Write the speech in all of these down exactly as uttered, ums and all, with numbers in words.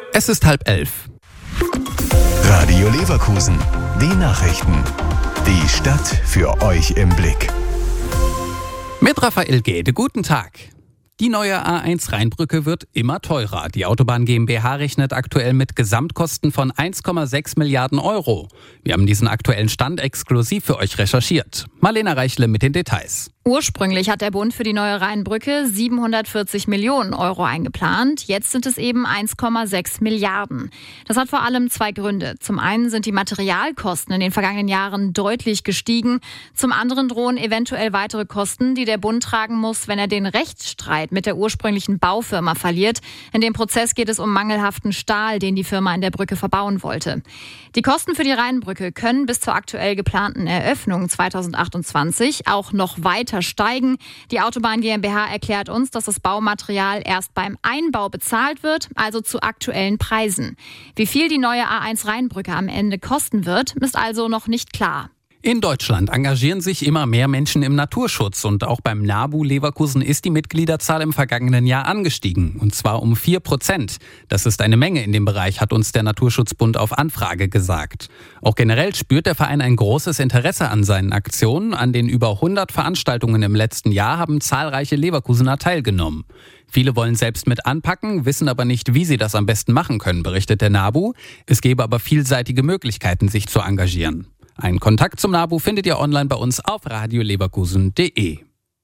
Es ist halb elf. Radio Leverkusen, die Nachrichten. Die Stadt für euch im Blick. Mit Raphael Gede, guten Tag. Die neue A eins Rheinbrücke wird immer teurer. Die Autobahn GmbH rechnet aktuell mit Gesamtkosten von eins Komma sechs Milliarden Euro. Wir haben diesen aktuellen Stand exklusiv für euch recherchiert. Marlena Reichle mit den Details. Ursprünglich hat der Bund für die neue Rheinbrücke siebenhundertvierzig Millionen Euro eingeplant. Jetzt sind es eben eins Komma sechs Milliarden. Das hat vor allem zwei Gründe. Zum einen sind die Materialkosten in den vergangenen Jahren deutlich gestiegen. Zum anderen drohen eventuell weitere Kosten, die der Bund tragen muss, wenn er den Rechtsstreit mit der ursprünglichen Baufirma verliert. In dem Prozess geht es um mangelhaften Stahl, den die Firma in der Brücke verbauen wollte. Die Kosten für die Rheinbrücke können bis zur aktuell geplanten Eröffnung zweitausendachtundzwanzig auch noch weiter steigen. Die Autobahn GmbH erklärt uns, dass das Baumaterial erst beim Einbau bezahlt wird, also zu aktuellen Preisen. Wie viel die neue A eins Rheinbrücke am Ende kosten wird, ist also noch nicht klar. In Deutschland engagieren sich immer mehr Menschen im Naturschutz und auch beim NABU Leverkusen ist die Mitgliederzahl im vergangenen Jahr angestiegen, und zwar um vier Prozent. Das ist eine Menge in dem Bereich, hat uns der Naturschutzbund auf Anfrage gesagt. Auch generell spürt der Verein ein großes Interesse an seinen Aktionen. An den über hundert Veranstaltungen im letzten Jahr haben zahlreiche Leverkusener teilgenommen. Viele wollen selbst mit anpacken, wissen aber nicht, wie sie das am besten machen können, berichtet der NABU. Es gäbe aber vielseitige Möglichkeiten, sich zu engagieren. Einen Kontakt zum NABU findet ihr online bei uns auf radio leverkusen punkt de.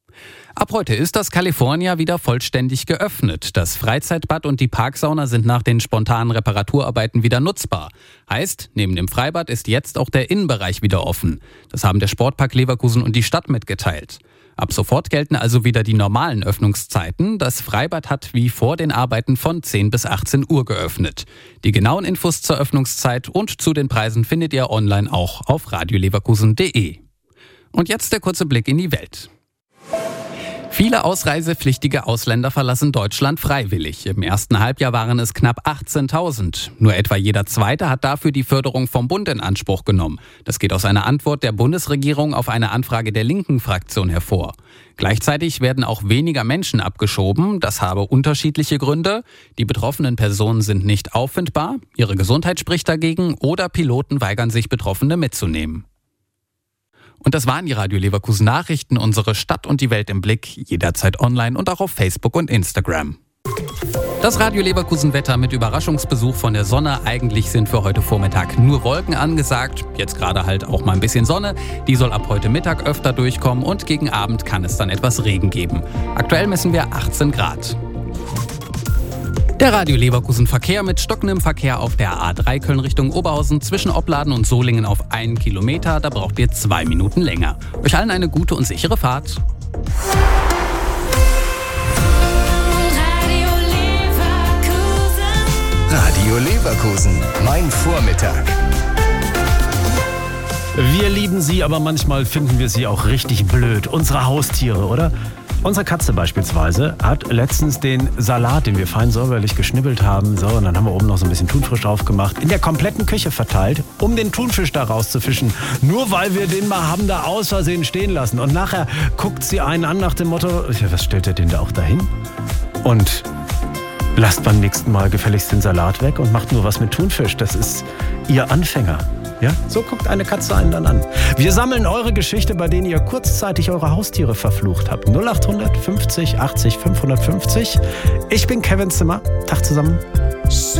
Ab heute ist das California wieder vollständig geöffnet. Das Freizeitbad und die Parksauna sind nach den spontanen Reparaturarbeiten wieder nutzbar. Heißt, neben dem Freibad ist jetzt auch der Innenbereich wieder offen. Das haben der Sportpark Leverkusen und die Stadt mitgeteilt. Ab sofort gelten also wieder die normalen Öffnungszeiten. Das Freibad hat wie vor den Arbeiten von zehn bis achtzehn Uhr geöffnet. Die genauen Infos zur Öffnungszeit und zu den Preisen findet ihr online auch auf radio leverkusen punkt de. Und jetzt der kurze Blick in die Welt. Viele ausreisepflichtige Ausländer verlassen Deutschland freiwillig. Im ersten Halbjahr waren es knapp achtzehntausend. Nur etwa jeder Zweite hat dafür die Förderung vom Bund in Anspruch genommen. Das geht aus einer Antwort der Bundesregierung auf eine Anfrage der linken Fraktion hervor. Gleichzeitig werden auch weniger Menschen abgeschoben. Das habe unterschiedliche Gründe. Die betroffenen Personen sind nicht auffindbar, ihre Gesundheit spricht dagegen oder Piloten weigern sich, Betroffene mitzunehmen. Und das waren die Radio Leverkusen Nachrichten, unsere Stadt und die Welt im Blick, jederzeit online und auch auf Facebook und Instagram. Das Radio Leverkusen Wetter mit Überraschungsbesuch von der Sonne. Eigentlich sind für heute Vormittag nur Wolken angesagt. Jetzt gerade halt auch mal ein bisschen Sonne. Die soll ab heute Mittag öfter durchkommen und gegen Abend kann es dann etwas Regen geben. Aktuell messen wir achtzehn Grad. Der Radio Leverkusen Verkehr mit stockendem Verkehr auf der A drei Köln Richtung Oberhausen zwischen Opladen und Solingen auf einen Kilometer. Da braucht ihr zwei Minuten länger. Euch allen eine gute und sichere Fahrt. Radio Leverkusen, mein Vormittag. Wir lieben sie, aber manchmal finden wir sie auch richtig blöd. Unsere Haustiere, oder? Unsere Katze beispielsweise hat letztens den Salat, den wir fein säuberlich geschnibbelt haben, so, und dann haben wir oben noch so ein bisschen Thunfisch drauf gemacht, in der kompletten Küche verteilt, um den Thunfisch da rauszufischen. Nur weil wir den mal haben da aus Versehen stehen lassen. Und nachher guckt sie einen an nach dem Motto, ja, was stellt ihr den da auch dahin? Und lasst beim nächsten Mal gefälligst den Salat weg und macht nur was mit Thunfisch. Das ist ihr Anfänger. Ja, so guckt eine Katze einen dann an. Wir sammeln eure Geschichte, bei denen ihr kurzzeitig eure Haustiere verflucht habt. null acht fünfzig achtzig fünfhundertfünfzig. Ich bin Kevin Zimmer. Tag zusammen.